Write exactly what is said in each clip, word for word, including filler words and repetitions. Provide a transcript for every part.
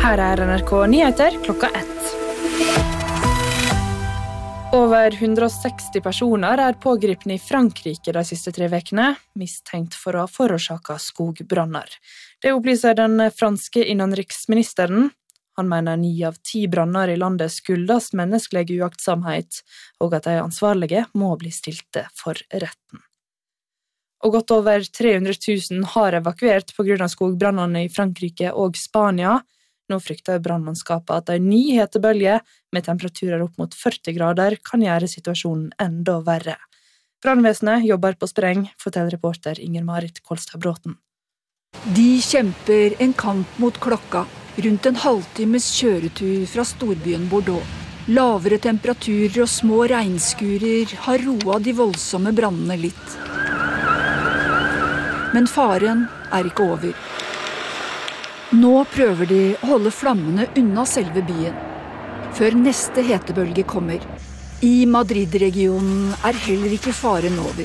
Her er N R K Nyheter klokka ett. Over hundre og seksti personer er pågripne i Frankrike de siste tre vekene, mistenkt for å ha forårsaket skogbranner. Det opplyser den franske innenriksministeren. Han mener ni av ti branner i landet skyldes menneskelig uaktsomhet, og at de ansvarlige må bli stilte for retten. Og godt over tre hundre tusen har evakuert på grunn av skogbrannene i Frankrike og Spania. Nå frykter brannmannskapet at en ny hetebølge med temperaturer opp mot førti grader kan gjøre situasjonen enda verre. Brannvesenet jobber på spreng, forteller reporter Inger-Marit Kolstad-Bråten. De kjemper en kamp mot klokka, rundt en halvtimes kjøretur fra storbyen Bordeaux. Lavere temperaturer og små regnskurer har roet de voldsomme brannene litt. Men faren er ikke over. Nå prøver de å holde flammene unna selve byen, før neste hetebølge kommer. I Madrid-regionen er heller ikke faren over.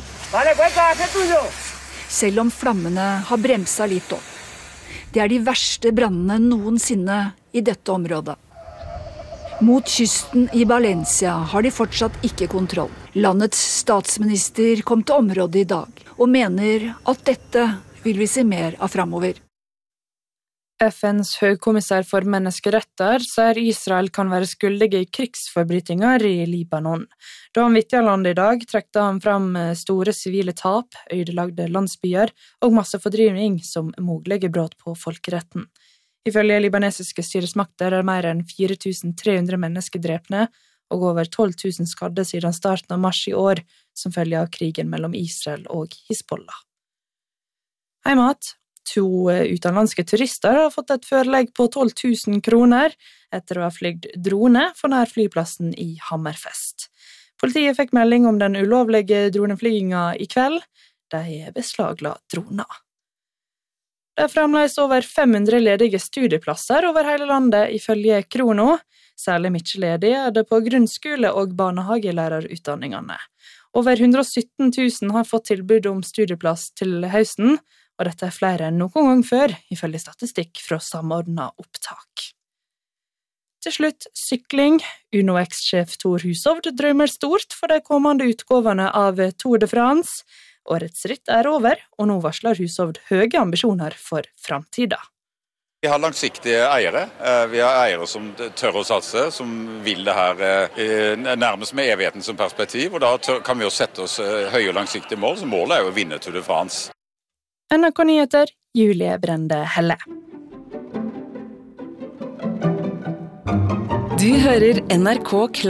Selv om flammene har bremset litt opp. Det er de verste brannene noensinne i dette området. Mot kysten i Valencia har de fortsatt ikke kontroll. Landets statsminister kom til området i dag, og mener at dette vil vi se mer av fremover. F N's høykommissær for menneskeretter sier Israel kan være skyldige i krigsforbrytinger i Libanon. Da han vittet landet i dag, trekte han fram store sivile tap, ødelagte landsbyer og massefordrivning som mulige brudd på folkeretten. Ifølge libanesiske styresmakter er mer enn fire tusen tre hundre mennesker drepne og over tolv tusen skadde siden starten av mars i år, som følge av krigen mellom Israel og Hizbollah. Heimat. To utenlandske turister har fått et førelegg på tolv tusen kroner etter å ha flygt drone for nær flyplassen i Hammerfest. Politiet fikk melding om den ulovlige droneflygingen i kveld. De beslagla droner. Det er fremdeles over fem hundre ledige studieplasser over hele landet ifølge Krono. Særlig mye ledig er det på grunnskole- og barnehagelærerutdanningene. Over hundre og sytten tusen har fått tilbud om studieplass til høsten, og dette er flere enn noen gang før, ifølge statistikk fra Samordnet opptak. Til slutt, sykling. Uno X-sjef Thor Hushovd drømmer stort for de kommende utgåvene av Tour de France. Årets ritt er over, og nå varsler Hushovd høye ambisjoner for fremtiden. Vi har langsiktige eiere. Vi har eiere som tør å satse, som vil det her nærmest med evigheten som perspektiv, og da kan vi jo sette oss høye og langsiktige mål, så målet er jo å vinne Tour de France. N R K Nyheter, Julie Brende Helle. Du hører N R K